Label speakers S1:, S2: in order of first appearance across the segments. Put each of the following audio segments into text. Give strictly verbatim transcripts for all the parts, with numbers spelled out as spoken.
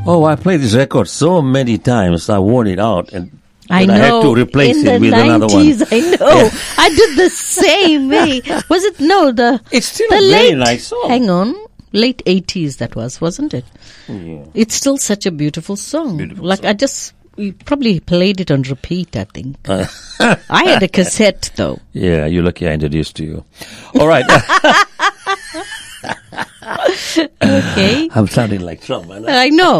S1: Oh, I played this record so many times. I worn it out, and
S2: I know.
S1: I had to replace
S2: in
S1: it with another one.
S2: nineties, I know. Yeah. I did the same way. Was it? No, the
S1: it's still
S2: the
S1: a
S2: late,
S1: very nice song.
S2: Hang on, late eighties that was, wasn't it?
S1: Yeah.
S2: It's still such a beautiful song.
S1: Beautiful
S2: like
S1: song.
S2: I just we probably played it on repeat. I think uh. I had a cassette though.
S1: Yeah, you're lucky I introduced you. All right.
S2: Okay.
S1: I'm sounding like Trump.
S2: I know.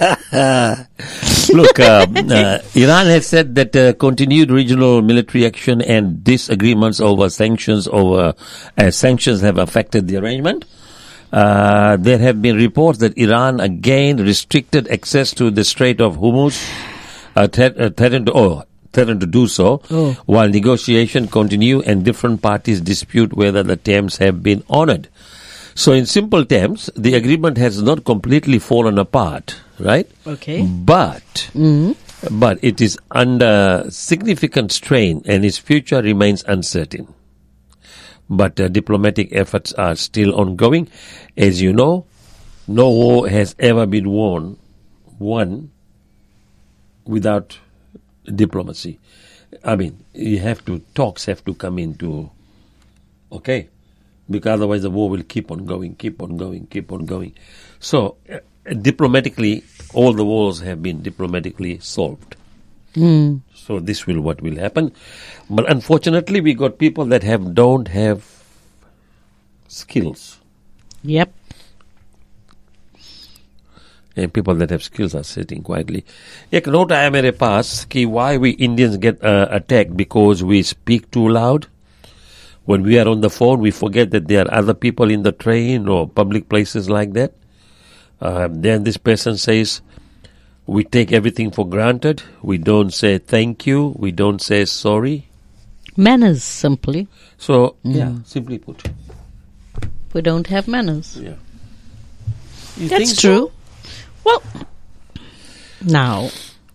S1: Look, uh, uh, Iran has said that uh, continued regional military action and disagreements over sanctions over uh, sanctions have affected the arrangement. Uh, there have been reports that Iran again restricted access to the Strait of Hormuz, uh, threat, uh, threatened to, oh, threatened to do so,
S2: oh.
S1: while negotiations continue and different parties dispute whether the terms have been honored. So in simple terms, the agreement has not completely fallen apart, right?
S2: Okay.
S1: But,
S2: mm-hmm.
S1: but it is under significant strain and its future remains uncertain. But uh, diplomatic efforts are still ongoing. As you know, no war has ever been won, won without diplomacy. I mean, you have to, talks have to come into, okay? Because otherwise the war will keep on going, keep on going, keep on going. So, uh, diplomatically, all the wars have been diplomatically solved.
S2: Mm.
S1: So this will what will happen. But unfortunately, we got people that have don't have skills.
S2: Yep.
S1: And people that have skills are sitting quietly. एक note आया मेरे पास कि why we Indians get uh, attacked because we speak too loud. When we are on the phone, we forget that there are other people in the train or public places like that. Uh, then this person says, we take everything for granted. We don't say thank you. We don't say sorry.
S2: Manners, simply.
S1: So, mm. yeah, simply put.
S2: We don't have manners.
S1: Yeah. You
S2: That's
S1: think
S2: true.
S1: So?
S2: Well, now,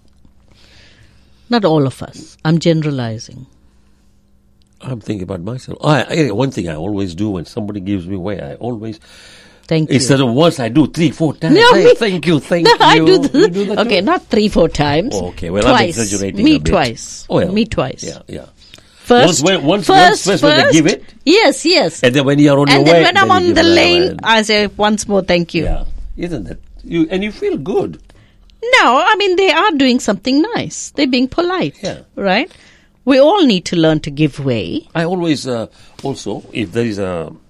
S2: not all of us. I'm generalizing.
S1: I'm thinking about myself. I, I, one thing I always do when somebody gives me away, I always...
S2: Thank you.
S1: Instead of once, I do three, four times.
S2: No,
S1: hey,
S2: me,
S1: thank you, thank
S2: no,
S1: you.
S2: I do, the,
S1: you do that
S2: okay,
S1: too?
S2: not three, four times.
S1: Oh, okay, well,
S2: twice.
S1: I'm exaggerating
S2: Me
S1: a bit.
S2: twice.
S1: Oh, yeah.
S2: Me twice.
S1: Yeah, yeah.
S2: First,
S1: once, when, once,
S2: first,
S1: once, first,
S2: first,
S1: when they give it.
S2: Yes, yes.
S1: And then when you're on
S2: and
S1: your way.
S2: And then when I'm
S1: then
S2: on the lane,
S1: away.
S2: I say once more, thank you.
S1: Yeah, isn't that? You And you feel good.
S2: No, I mean, they are doing something nice. They're being polite.
S1: Yeah.
S2: Right? We all need to learn to give way.
S1: I always, uh, also, if there is a